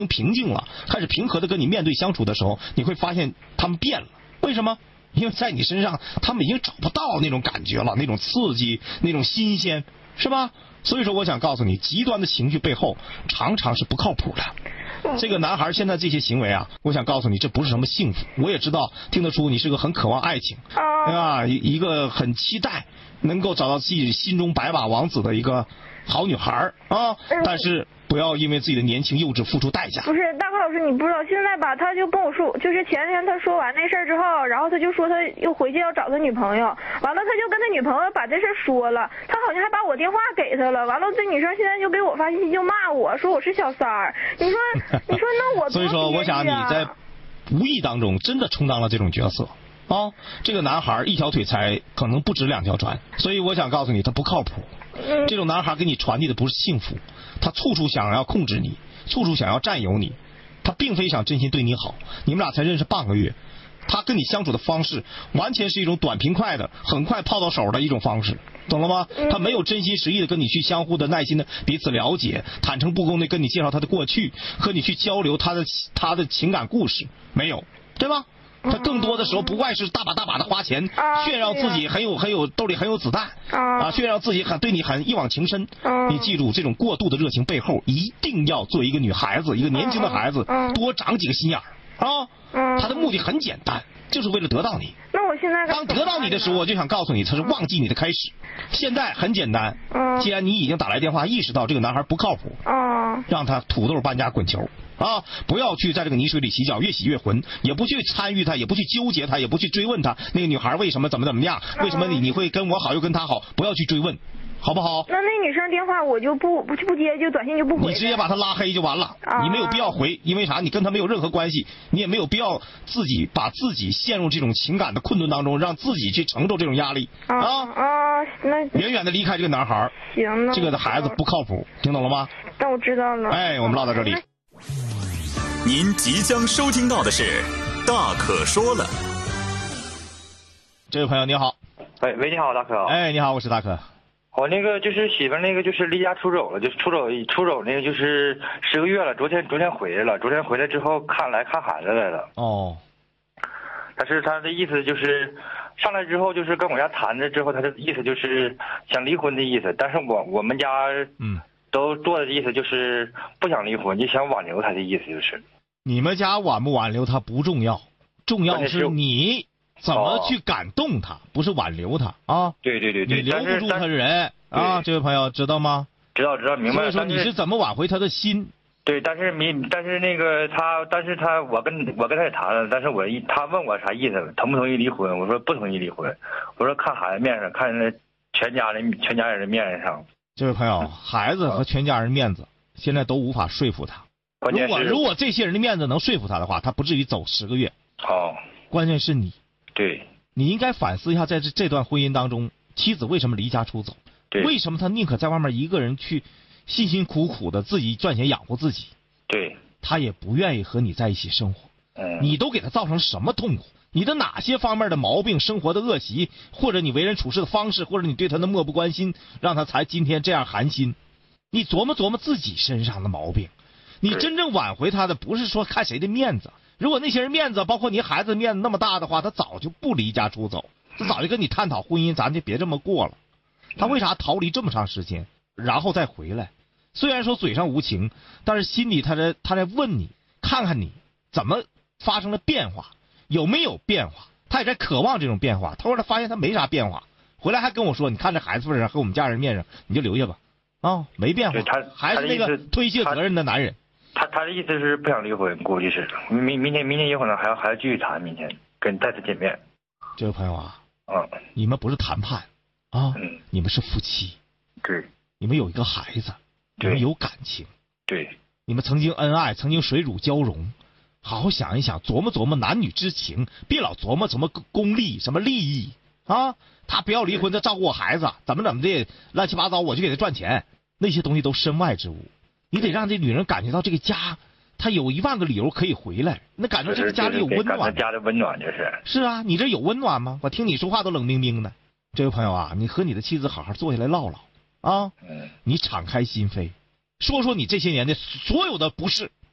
平静了，开始平和的跟你面对相处的时候，你会发现他们变了。为什么？因为在你身上他们已经找不到那种感觉了，那种刺激，那种新鲜，是吧？所以说我想告诉你，极端的情绪背后常常是不靠谱的。这个男孩现在这些行为啊，我想告诉你，这不是什么幸福。我也知道，听得出你是个很渴望爱情啊，一个很期待能够找到自己心中白马王子的一个好女孩啊，但是不要因为自己的年轻幼稚付出代价。 不是，大柯老师，你不知道，现在吧，他就跟我说，就是前天他说完那事儿之后，然后他就说他又回去要找他女朋友，完了他就跟他女朋友把这事儿说了，他好像还把我电话给他了，完了这女生现在就给我发信息就骂我说我是小三儿，你说那我所以说我想你在无意当中真的充当了这种角色啊，这个男孩一条腿才可能不止两条船，所以我想告诉你他不靠谱。这种男孩给你传递的不是幸福，他处处想要控制你，处处想要占有你，他并非想真心对你好。你们俩才认识半个月，他跟你相处的方式完全是一种短平快的很快泡到手的一种方式，懂了吗？他没有真心实意的跟你去相互的耐心的彼此了解，坦诚不公的跟你介绍他的过去，和你去交流他的情感故事，没有，对吧？他更多的时候不外是大把大把的花钱，炫耀自己很有兜里很有子弹炫耀自己对你很一往情深。你记住，这种过度的热情背后，一定要做一个女孩子，一个年轻的孩子，多长几个心眼儿他的目的很简单，就是为了得到你。 那我现在当得到你的时候，我就想告诉你，他是忘记你的开始。现在很简单，既然你已经打来电话，意识到这个男孩不靠谱，让他土豆搬家滚球。不要去在这个泥水里洗脚，越洗越浑，也不去参与他，也不去纠结他，也不去追问他那个女孩为什么怎么样，为什么你会跟我好又跟他好，不要去追问，好不好？ 那女生电话我就不接，就短信就不回。 你直接把他拉黑就完了，你没有必要回，因为啥？你跟他没有任何关系，你也没有必要把自己陷入这种情感的困顿当中，让自己去承受这种压力那远远的离开这个男孩。 行， 这个的孩子不靠谱，听懂了吗？ 那我知道了。 我们唠到这里。 您即将收听到的是大可说了。 这位朋友你好。 喂，你好，大可。 你好，我是大可。 我那个就是媳妇那个就是离家出走了，就是出走那个就是10个月了，昨天回来了，昨天回来之后看孩子来了。但是他的意思就是上来之后就是跟我家谈着之后，他的意思就是想离婚的意思，但是我们家都做的意思就是不想离婚，就想挽留他的意思就是。 你们家挽不挽留他不重要，重要是你怎么去感动他，不是挽留他啊。 对， 你留不住他的人这位朋友知道吗？ 知道明白。 所以说你是怎么挽回他的心？ 对，但是那个我跟他也谈了，但是他问我啥意思，同不同意离婚？我说不同意离婚，我说看孩子面上，看全家人的面上。 这位朋友，孩子和全家人面子现在都无法说服他。如果这些人的面子能说服他的话，他不至于走10个月。关键是你。 对。 你应该反思一下，在这段婚姻当中，妻子为什么离家出走？ 对。 为什么他宁可在外面一个人去辛辛苦苦的自己赚钱养活自己？ 对。 他也不愿意和你在一起生活。你都给他造成什么痛苦？你的哪些方面的毛病、生活的恶习，或者你为人处事的方式，或者你对他的漠不关心，让他才今天这样寒心？你琢磨琢磨自己身上的毛病。你真正挽回他的不是说看谁的面子，如果那些人面子，包括你孩子面子那么大的话，他早就不离家出走，他早就跟你探讨婚姻，咱就别这么过了。他为啥逃离这么长时间，然后再回来？虽然说嘴上无情，但是心里他在问你，看看你怎么发生了变化，有没有变化？他也在渴望这种变化。他说他发现他没啥变化，回来还跟我说，你看这孩子份上和我们家人面上，你就留下吧。没变化，还是那个推卸责任的男人。 他的意思是不想离婚，估计是明天有可能还要继续谈，明天再次见面。 这位朋友你们不是谈判你们是夫妻。 对。 你们有一个孩子，你们有感情。 对。 你们曾经恩爱，曾经水乳交融，好好想一想，琢磨琢磨男女之情，别老琢磨什么功利什么利益他不要离婚，他照顾我孩子，怎么的乱七八糟，我就给他赚钱，那些东西都身外之物。你得让这女人感觉到这个家，她有10000个理由可以回来，那感觉这个家里有温暖。 家的温暖就是。 是啊，你这有温暖吗？我听你说话都冷冰冰的。这位朋友你和你的妻子好好坐下来唠唠你敞开心扉，说说你这些年的所有的不是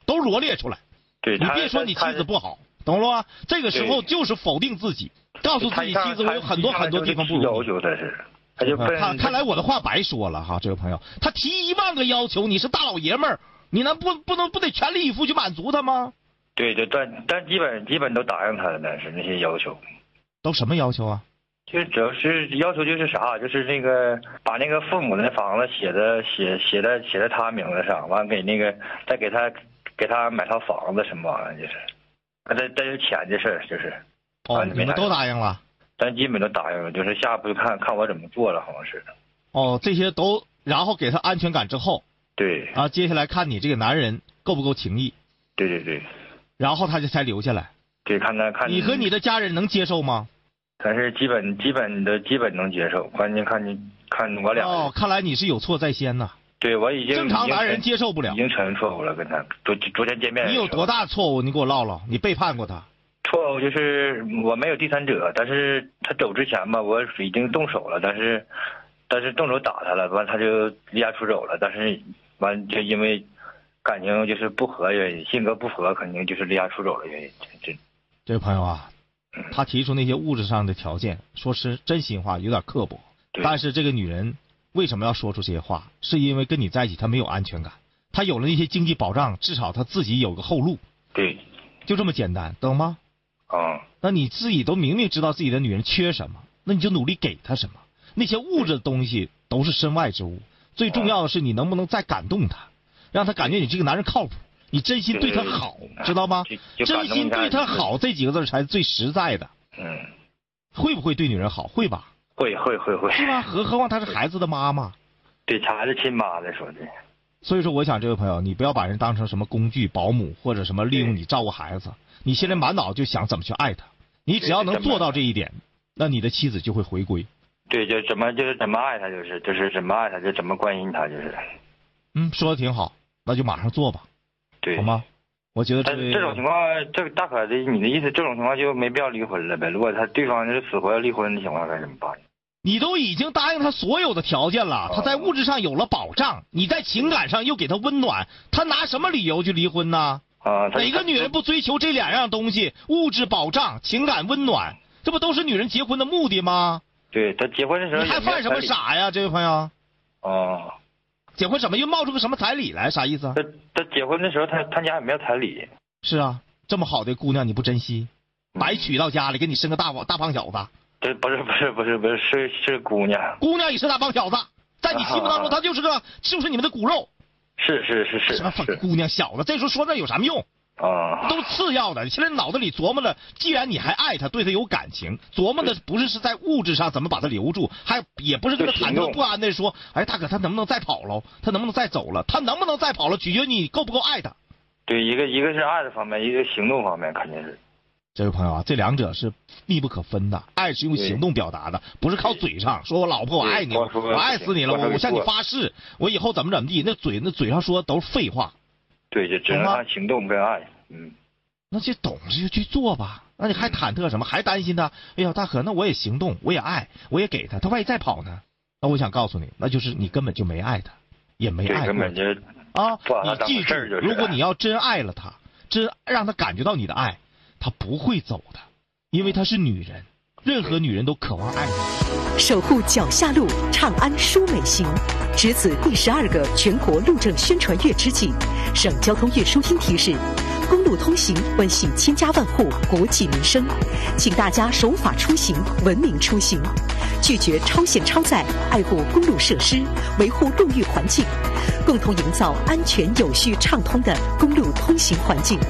都罗列出来。 对， 你别说你妻子不好，懂了吧？这个时候就是否定自己，告诉自己妻子我有很多很多地方不如你。 要求的是，他就看来我的话白说了哈，这位朋友，他提1万个要求，你是大老爷们儿，你不得全力以赴去满足他吗？ 对，但基本都答应他的，但是那些要求。 都什么要求啊？ 就主要是要求就是啥，就是那个把那个父母的房子写在他名字上，完给那个再给他买套房子什么玩意儿，就是再有钱的事儿，就是。 哦，你们都答应了？ 咱基本都答应了，就是下一步就看我怎么做了，好像是。 哦，这些都，然后给他安全感之后。 对。 然后接下来看你这个男人够不够情义。 对。 然后他就才留下来。 对，看你和你的家人能接受吗？ 但是基本能接受，关键看我俩。 哦，看来你是有错在先呐。 对，我已经正常男人接受不了， 已经承认错误了。跟他昨天见面。 你有多大错误？你给我唠唠，你背叛过他？ 错误就是我没有第三者，但是他走之前吧，我已经动手了，但是动手打他了，完他就离家出走了，但是完就因为感情就是不合原因，性格不合，肯定就是离家出走的原因。 这位朋友啊，他提出那些物质上的条件，说是真心话，有点刻薄。但是这个女人为什么要说出这些话？是因为跟你在一起，她没有安全感，她有了那些经济保障，至少她自己有个后路。 对， 就这么简单，懂吗？那你自己都明明知道自己的女人缺什么，那你就努力给她什么。那些物质的东西都是身外之物，最重要的是你能不能再感动她，让她感觉你这个男人靠谱，你真心对她好，知道吗？真心对她好这几个字才是最实在的。会不会对女人好？会吧？ 会。 是吧？何况她是孩子的妈妈。 对，她还是亲妈的，说的。 所以说，我想这位朋友，你不要把人当成什么工具、保姆或者什么利用你照顾孩子。你现在满脑就想怎么去爱她，你只要能做到这一点，那你的妻子就会回归。 对，就是怎么爱她，就是怎么爱她就怎么关心她，就是。 说的挺好，那就马上做吧。 对， 好吗？我觉得这种情况，这个大可的，你的意思，这种情况就没必要离婚了呗？如果对方是死活要离婚的情况，该怎么办？ 你都已经答应他所有的条件了，他在物质上有了保障，你在情感上又给他温暖，他拿什么理由去离婚呢？哪个女人不追求这2样东西？物质保障、情感温暖，这不都是女人结婚的目的吗？ 对，他结婚的时候你还犯什么傻呀，这位朋友？结婚什么又冒出个什么彩礼来？啥意思啊？ 他结婚的时候，他家也没有彩礼。 是啊，这么好的姑娘你不珍惜，白娶到家里给你生个大胖小子。 这不是姑娘。 姑娘也是大胖小子，在你心目当中，她就是你们的骨肉。 是。 什么姑娘小子，这时候说这有什么用？都次要的。现在脑子里琢磨着，既然你还爱他，对他有感情，琢磨的不是在物质上怎么把他留住，也不是跟他忐忑不安的说，哎，大哥，他能不能再跑了？他能不能再走了？他能不能再跑了，取决于你够不够爱他。 对，一个是爱的方面，一个行动方面，肯定是。 这位朋友啊，这2者是密不可分的。爱是用行动表达的，不是靠嘴上说我老婆我爱你，我爱死你了，我向你发誓，我以后怎么地。那嘴上说都是废话。 对，就只能看行动跟爱。 那就懂事就去做吧。那你还忐忑什么？还担心他？哎呀，大哥，那我也行动，我也爱，我也给他，他万一再跑呢？那我想告诉你，那就是你根本就没爱他，也没爱过。 根本就你记住，如果你要真爱了他，真让他感觉到你的爱，他不会走的，因为她是女人，任何女人都渴望爱你。 守护脚下路，长安舒美行。值此第12个全国路政宣传月之际，省交通运输厅提示：公路通行关系千家万户国计民生，请大家守法出行，文明出行，拒绝超限超载，爱护公路设施，维护路域环境，共同营造安全有序畅通的公路通行环境。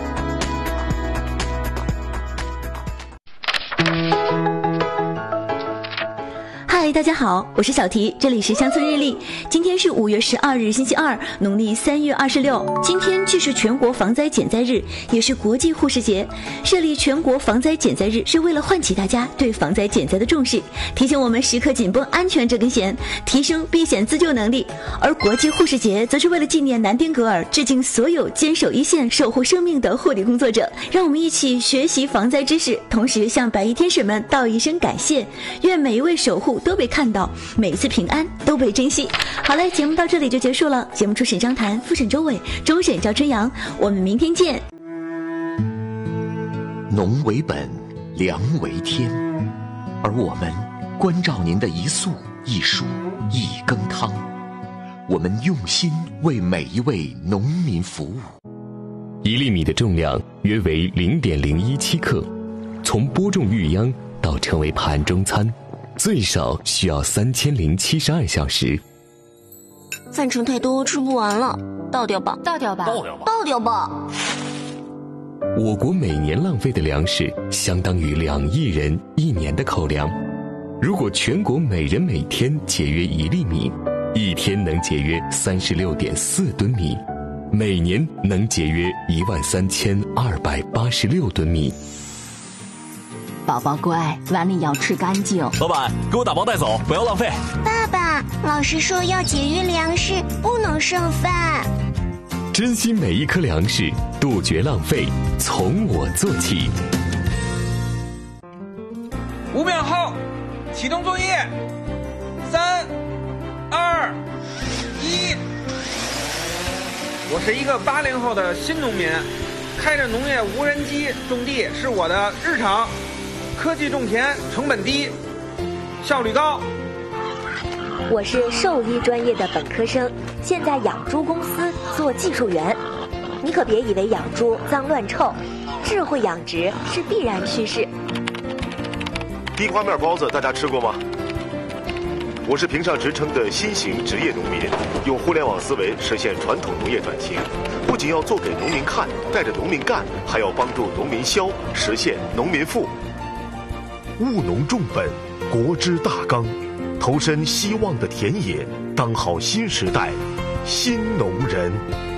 嗨，大家好，我是小提，这里是乡村日历。今天是5月12日，星期二，农历3月26。今天既是全国防灾减灾日，也是国际护士节。设立全国防灾减灾日，是为了唤起大家对防灾减灾的重视，提醒我们时刻紧绷安全这根弦，提升避险自救能力。而国际护士节则是为了纪念南丁格尔，致敬所有坚守一线、守护生命的护理工作者。让我们一起学习防灾知识，同时向白衣天使们道一声感谢。愿每一位守护都被看到，每次平安都被珍惜。好嘞，节目到这里就结束了。节目初审张谭，复审周伟，终审赵春阳。我们明天见。 农为本，粮为天，而我们关照您的一粟一蔬一羹汤，我们用心为每一位农民服务。 1粒米的重量约为0.017克，从播种育秧到成为盘中餐，最少需要3072小时。 饭盛太多，吃不完了，倒掉吧， 倒掉吧， 倒掉吧。 我国每年浪费的粮食相当于2亿人1年的口粮。如果全国每人每天节约1粒米，一天能节约36.4吨米，每年能节约13286吨米。 宝宝乖，碗里要吃干净。 老板，给我打包带走，不要浪费。 爸爸，老师说要节约粮食，不能剩饭。 珍惜每一颗粮食，杜绝浪费，从我做起。 5秒后，启动作业。3、2、1。我是一个80后的新农民，开着农业无人机种地是我的日常。科技种田，成本低，效率高。 我是兽医专业的本科生，现在养猪公司做技术员。你可别以为养猪脏乱臭，智慧养殖是必然趋势。 地瓜面包子大家吃过吗？我是评上职称的新型职业农民，用互联网思维实现传统农业转型，不仅要做给农民看，带着农民干，还要帮助农民消，实现农民富。务农重本，国之大纲，投身希望的田野，当好新时代新农人。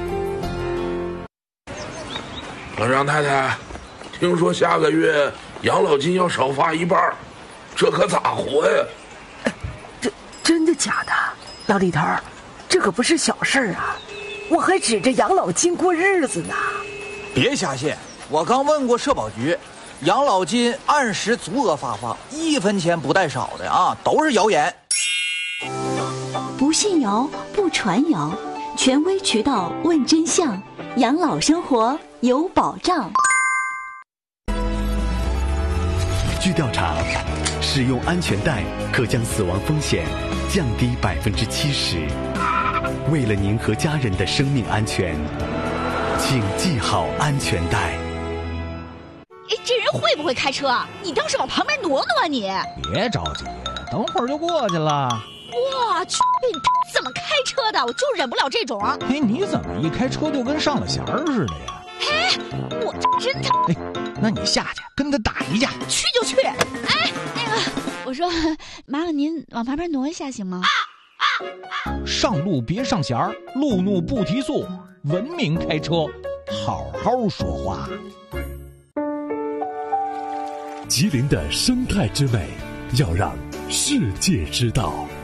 老张太太，听说下个月养老金要少发1半，这可咋活呀？ 真的假的？老李头，这可不是小事啊，我还指着养老金过日子呢。 别瞎信，我刚问过社保局，养老金按时足额发放，1分钱不带少的啊，都是谣言。 不信谣，不传谣，权威渠道问真相，养老生活有保障。 据调查，使用安全带可将死亡风险降低70%。为了您和家人的生命安全，请系好安全带。 这人会不会开车啊？你倒是往旁边挪挪啊你！ 别着急，等会儿就过去了。 我去，怎么开车的？我就忍不了这种。 哎，你怎么一开车就跟上了弦似的呀？ 哎，我真的。 哎，那你下去跟他打一架。 去就去。哎，那个，我说，麻烦您往旁边挪一下行吗？ 上路别上弦，路怒不提速，文明开车，好好说话。 吉林的生态之美，要让世界知道。